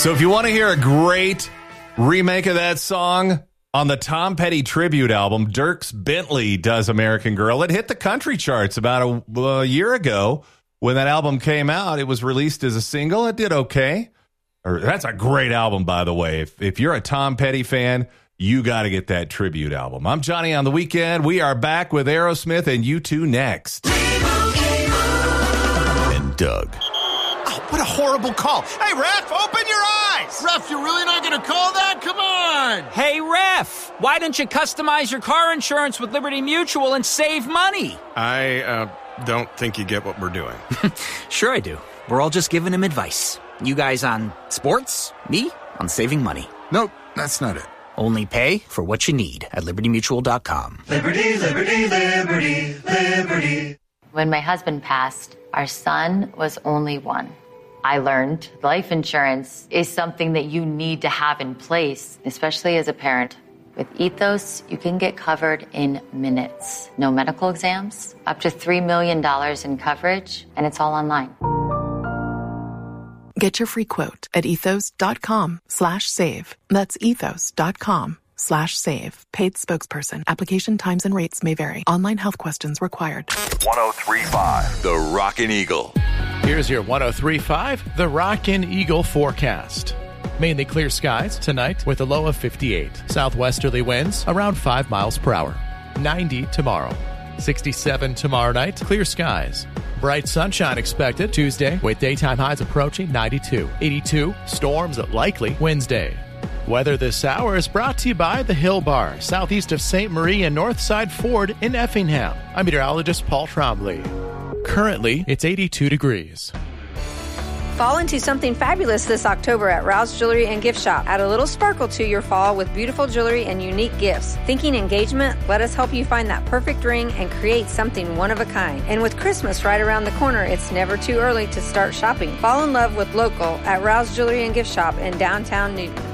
So if you want to hear a great remake of that song on the Tom Petty tribute album, Dierks Bentley does American Girl. It hit the country charts about a year ago when that album came out. It was released as a single. It did okay. That's a great album, by the way. If you're a Tom Petty fan, you got to get that tribute album. I'm Johnny on the Weekend. We are back with Aerosmith and U2 next. And Doug. What a horrible call. Hey, ref, open your eyes. Ref, you're really not going to call that? Come on. Hey, ref, why don't you customize your car insurance with Liberty Mutual and save money? I don't think you get what we're doing. Sure I do. We're all just giving him advice. You guys on sports, me on saving money. Nope, that's not it. Only pay for what you need at libertymutual.com. Liberty, liberty, liberty, liberty. When my husband passed, our son was only one. I learned life insurance is something that you need to have in place, especially as a parent. With Ethos, you can get covered in minutes. No medical exams, up to $3 million in coverage, and it's all online. Get your free quote at ethos.com/save. That's ethos.com/save. Paid spokesperson. Application times and rates may vary. Online health questions required. 103.5 The Rockin' Eagle. Here's your 103.5 The Rockin' Eagle forecast. Mainly clear skies tonight with a low of 58. Southwesterly winds around 5 miles per hour. 90 tomorrow. 67 tomorrow night. Clear skies. Bright sunshine expected Tuesday with daytime highs approaching 92. 82. Storms likely Wednesday. Weather this hour is brought to you by the Hill Bar, southeast of St. Marie and Northside Ford in Effingham. I'm meteorologist Paul Trombley. Currently, it's 82 degrees. Fall into something fabulous this October at Rouse Jewelry and Gift Shop. Add a little sparkle to your fall with beautiful jewelry and unique gifts. Thinking engagement? Let us help you find that perfect ring and create something one of a kind. And with Christmas right around the corner, it's never too early to start shopping. Fall in love with local at Rouse Jewelry and Gift Shop in downtown Newton.